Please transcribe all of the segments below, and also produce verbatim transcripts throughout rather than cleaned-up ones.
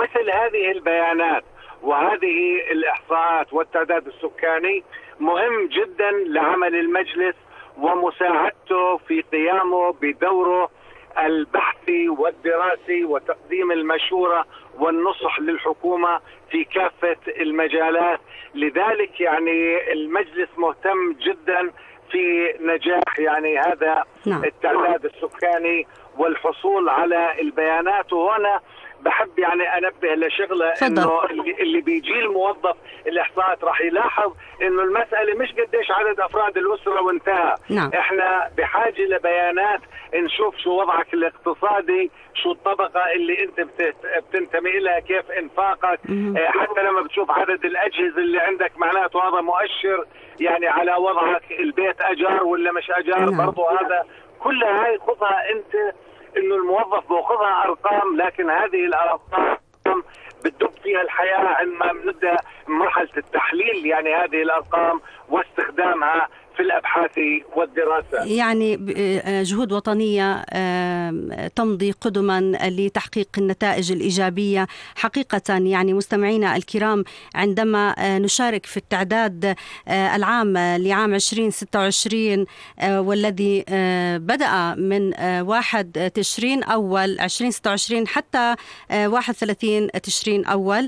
ومثل هذه البيانات وهذه الإحصاءات والتعداد السكاني مهم جدا لعمل المجلس ومساعدته في قيامه بدوره البحثي والدراسي وتقديم المشورة والنصح للحكومة في كافة المجالات. لذلك يعني المجلس مهتم جدا في نجاح يعني هذا نعم. التعداد السكاني والحصول على البيانات. وهنا بحب يعني انبه لشغله انه اللي بيجي الموظف الاحصاءات راح يلاحظ انه المساله مش قديش عدد افراد الاسره وانتهى. نعم. احنا بحاجه لبيانات نشوف شو وضعك الاقتصادي، شو الطبقه اللي انت بتنتمي لها، كيف انفاقك، اه حتى لما بتشوف عدد الاجهزه اللي عندك معناته هذا مؤشر يعني على وضعك، البيت اجار ولا مش اجار. نعم. برضه هذا كلها هاي خذها انت انه الموظف بياخذها ارقام، لكن هذه الارقام بتدب فيها الحياه عندما بنبدا مرحله التحليل يعني هذه الارقام واستخدامها في الأبحاث والدراسة. يعني جهود وطنية تمضي قدما لتحقيق النتائج الإيجابية حقيقة. يعني مستمعينا الكرام، عندما نشارك في التعداد العام لعام عشرين ستة وعشرين والذي بدأ من واحد تشرين أول عشرين ستة وعشرين حتى واحد ثلاثين تشرين أول،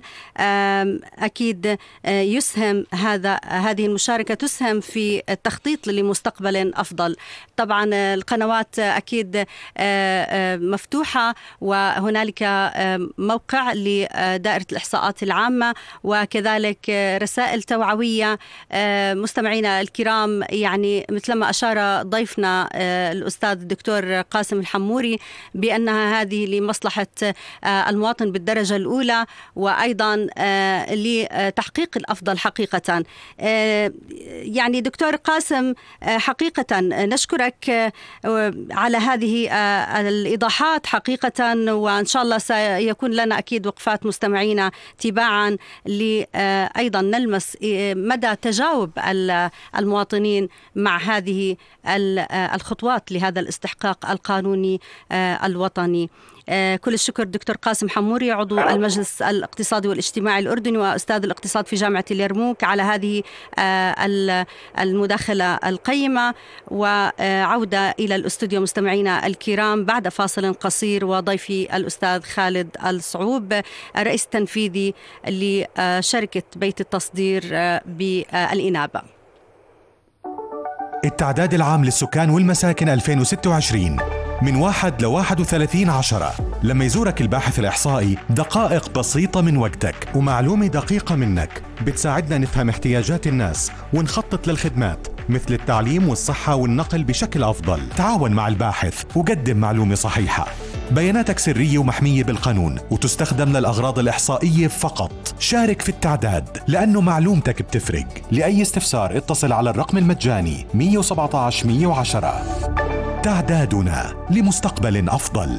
أكيد يسهم هذا هذه المشاركة تسهم في التخطيط تخطيط لمستقبل أفضل. طبعا القنوات أكيد مفتوحة، وهنالك موقع لدائرة الإحصاءات العامة وكذلك رسائل توعوية. مستمعينا الكرام، يعني مثلما أشار ضيفنا الأستاذ الدكتور قاسم الحموري بأنها هذه لمصلحة المواطن بالدرجة الأولى، وأيضا لتحقيق الأفضل حقيقة. يعني دكتور قاسم، حقيقة نشكرك على هذه الإيضاحات حقيقة، وإن شاء الله سيكون لنا أكيد وقفات مستمعين تباعا لأيضا نلمس مدى تجاوب المواطنين مع هذه الخطوات لهذا الاستحقاق القانوني الوطني. كل الشكر دكتور قاسم حموري، عضو المجلس الاقتصادي والاجتماعي الأردني وأستاذ الاقتصاد في جامعة اليرموك، على هذه المداخلة القيمة. وعودة إلى الاستوديو مستمعينا الكرام بعد فاصل قصير، وضيفي الأستاذ خالد الصعوب، الرئيس التنفيذي لشركة بيت التصدير بالإنابة. التعداد العام للسكان والمساكن ألفين وستة وعشرين من واحد لواحد وثلاثين عشرة. لما يزورك الباحث الإحصائي دقائق بسيطة من وقتك ومعلومة دقيقة منك بتساعدنا نفهم احتياجات الناس ونخطط للخدمات مثل التعليم والصحة والنقل بشكل أفضل. تعاون مع الباحث وقدم معلومة صحيحة. بياناتك سرية ومحمية بالقانون وتستخدم للأغراض الإحصائية فقط. شارك في التعداد لأنه معلومتك بتفرق. لأي استفسار اتصل على الرقم المجاني مية وسبعة عشر مية وعشرة. تعدادنا لمستقبل أفضل.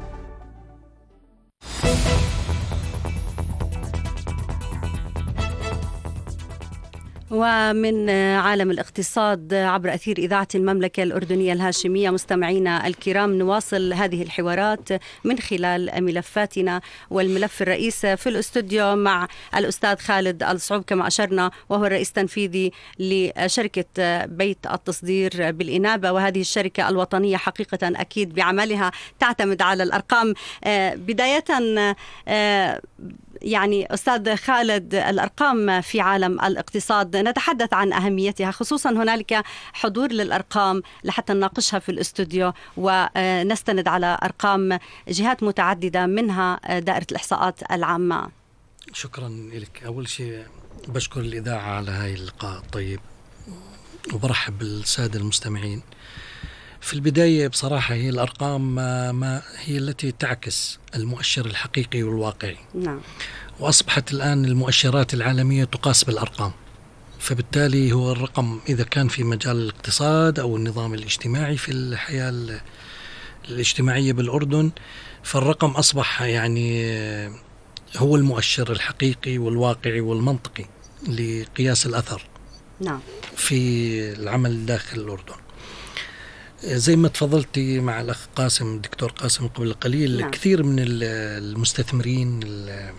ومن عالم الاقتصاد عبر أثير إذاعة المملكة الأردنية الهاشمية، مستمعينا الكرام، نواصل هذه الحوارات من خلال ملفاتنا، والملف الرئيس في الاستوديو مع الأستاذ خالد الصعوب كما أشرنا، وهو الرئيس التنفيذي لشركة بيت التصدير بالإنابة، وهذه الشركة الوطنية حقيقة أكيد بعملها تعتمد على الأرقام. بداية يعني أستاذ خالد، الأرقام في عالم الاقتصاد نتحدث عن أهميتها، خصوصا هنالك حضور للأرقام لحتى نناقشها في الاستوديو ونستند على أرقام جهات متعددة منها دائرة الإحصاءات العامة. شكرا لك. أول شيء بشكر الإذاعة على هاي اللقاء الطيب، وبرحب بالسادة المستمعين. في البداية بصراحة هي الأرقام ما هي التي تعكس المؤشر الحقيقي والواقعي. نعم. وأصبحت الآن المؤشرات العالمية تقاس بالأرقام، فبالتالي هو الرقم إذا كان في مجال الاقتصاد أو النظام الاجتماعي في الحياة الاجتماعية بالأردن، فالرقم أصبح يعني هو المؤشر الحقيقي والواقعي والمنطقي لقياس الأثر. نعم. في العمل داخل الأردن. زي ما تفضلتي مع الأخ قاسم الدكتور قاسم قبل قليل. نعم. كثير من المستثمرين